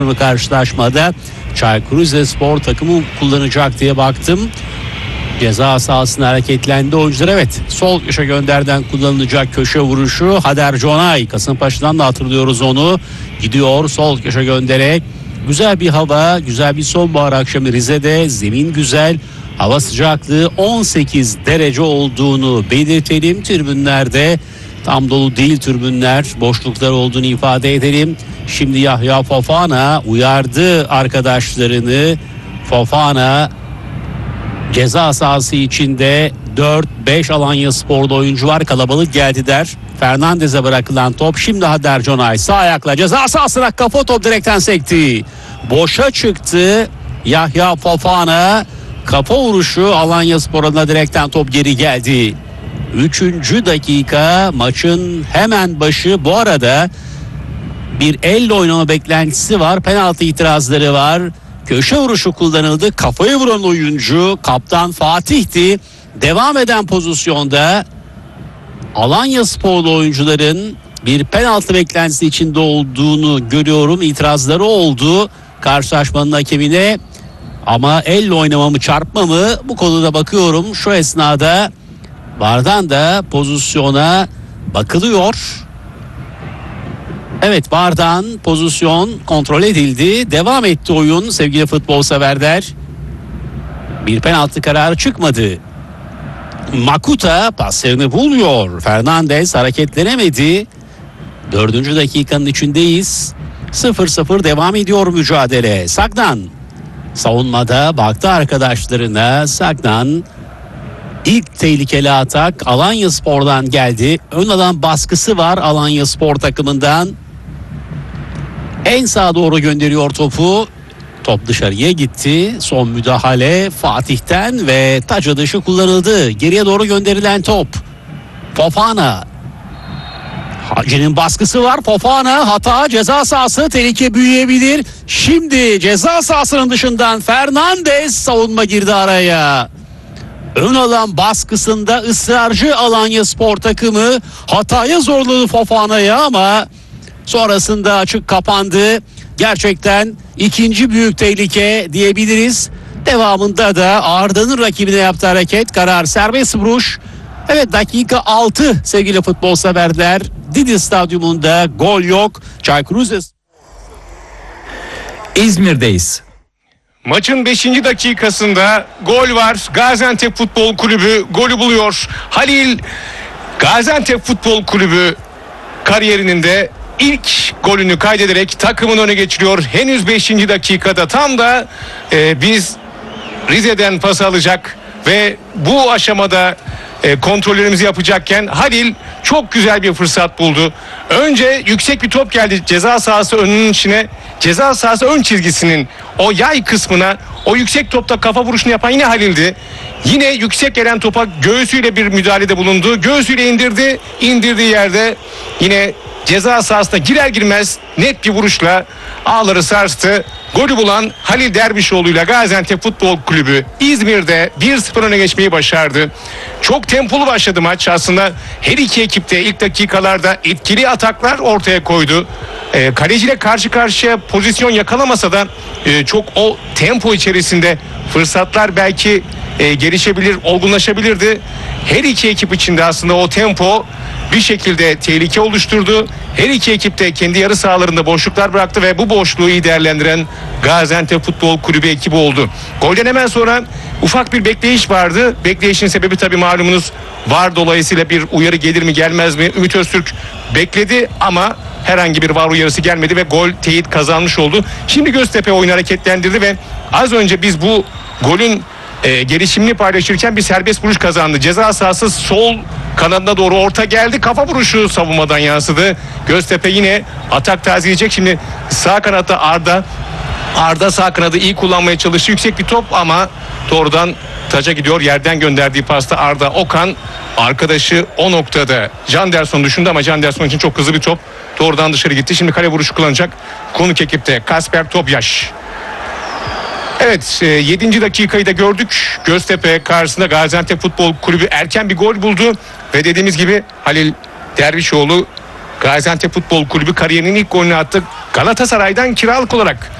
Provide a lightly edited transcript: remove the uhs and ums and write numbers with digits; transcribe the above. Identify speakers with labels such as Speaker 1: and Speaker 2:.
Speaker 1: karşılaşmada Çaykur Rizespor takımı kullanacak diye baktım. Ceza sahasına hareketlendi oyuncular. Evet, sol köşe gönderden kullanılacak köşe vuruşu. Hader Conay, Kasımpaşa'dan da hatırlıyoruz onu. Gidiyor sol köşe göndererek. Güzel bir hava, güzel bir sonbahar akşamı Rize'de. Zemin güzel. Hava sıcaklığı 18 derece olduğunu belirtelim. Tribünlerde tam dolu değil tribünler. Boşluklar olduğunu ifade edelim. Şimdi Yahya Fofana uyardı arkadaşlarını. Fofana ceza sahası içinde 4-5 Alanyaspor'da oyuncu var. Kalabalık geldi der. Fernandez'e bırakılan top. Şimdi Hader Conay sağ ayakla ceza sahasına kafa top direkten sekti. Boşa çıktı. Yahya Fofana kafa vuruşu Alanyaspor'a direkten top geri geldi. 3. dakika maçın hemen başı. Bu arada bir elle oynama beklentisi var. Penaltı itirazları var. Köşe vuruşu kullanıldı. Kafayı vuran oyuncu kaptan Fatih'ti. Devam eden pozisyonda Alanyasporlu oyuncuların bir penaltı beklentisi içinde olduğunu görüyorum. İtirazları oldu karşılaşmanın hakemine. Ama elle oynama mı çarpma mı, bu konuda bakıyorum. Şu esnada VAR'dan da pozisyona bakılıyor. Evet, VAR'dan pozisyon kontrol edildi. Devam etti oyun sevgili futbol severler. Bir penaltı kararı çıkmadı. Makuta paslarını buluyor. Fernandez hareketlenemedi. 4. dakikanın içindeyiz. 0-0 devam ediyor mücadele. Sagnan savunmada baktı arkadaşlarına. Sagnan ilk tehlikeli atak Alanyaspor'dan geldi. Ön alan baskısı var Alanyaspor takımından. En sağa doğru gönderiyor topu. Top dışarıya gitti. Son müdahale Fatih'ten ve taç dışı kullanıldı. Geriye doğru gönderilen top. Fofana. Hacı'nın baskısı var. Fofana hata, ceza sahası, tehlike büyüyebilir. Şimdi ceza sahasının dışından Fernandez, savunma girdi araya. Ön alan baskısında ısrarcı Alanyaspor takımı hataya zorladı Fofana'ya ama sonrasında açık kapandı. Gerçekten ikinci büyük tehlike diyebiliriz. Devamında da Arda'nın rakibine yaptığı hareket, karar serbest vuruş. Evet, dakika 6 sevgili futbol severler. Didi Stadyumunda gol yok. Çaykur Rizespor
Speaker 2: İzmir'deyiz.
Speaker 3: Maçın 5. dakikasında gol var. Gaziantep Futbol Kulübü golü buluyor. Halil, Gaziantep Futbol Kulübü kariyerinin de ilk golünü kaydederek takımını öne geçiriyor. Henüz 5. dakikada tam da biz Rize'den pas alacak ve bu aşamada kontrollerimizi yapacakken Halil çok güzel bir fırsat buldu. Önce yüksek bir top geldi ceza sahası önünün içine. Ceza sahası ön çizgisinin o yay kısmına o yüksek topta kafa vuruşunu yapan yine Halil'di. Yine yüksek gelen topa göğsüyle bir müdahalede bulundu. Göğsüyle indirdi. İndirdiği yerde yine ceza sahasına girer girmez net bir vuruşla ağları sarstı. Golü bulan Halil Dervişoğlu'yla Gaziantep Futbol Kulübü İzmir'de 1-0 öne geçmeyi başardı. Çok tempolu başladı maç. Aslında her iki ekip de ilk dakikalarda etkili ataklar ortaya koydu. Kaleciyle karşı karşıya pozisyon yakalamasa da çok o tempo içerisinde fırsatlar belki gelişebilir, olgunlaşabilirdi. Her iki ekip içinde aslında o tempo bir şekilde tehlike oluşturdu. Her iki ekip de kendi yarı sahalarında boşluklar bıraktı ve bu boşluğu iyi değerlendiren Gaziantep Futbol Kulübü ekibi oldu. Golden hemen sonra ufak bir bekleyiş vardı. Bekleyişin sebebi tabii malumunuz VAR dolayısıyla bir uyarı gelir mi gelmez mi? Ümit Öztürk bekledi ama herhangi bir VAR uyarısı gelmedi ve gol teyit kazanmış oldu. Şimdi Göztepe oyunu hareketlendirdi ve az önce biz bu golün gelişimini paylaşırken bir serbest vuruş kazandı. Ceza sahası sol kanadına doğru orta geldi. Kafa vuruşu savunmadan yansıdı. Göztepe yine atak tazeleyecek. Şimdi sağ kanatta Arda sağ kanadı iyi kullanmaya çalıştı. Yüksek bir top ama doğrudan taca gidiyor. Yerden gönderdiği pasta Arda Okan arkadaşı o noktada Janderson düşündü ama Janderson için çok hızlı bir top. Doğrudan dışarı gitti. Şimdi kale vuruşu kullanacak konuk ekipte Kasper Topyaş. Evet, 7. dakikayı da gördük. Göztepe karşısında Gaziantep Futbol Kulübü erken bir gol buldu ve dediğimiz gibi Halil Dervişoğlu Gaziantep Futbol Kulübü kariyerinin ilk golünü attı. Galatasaray'dan kiralık olarak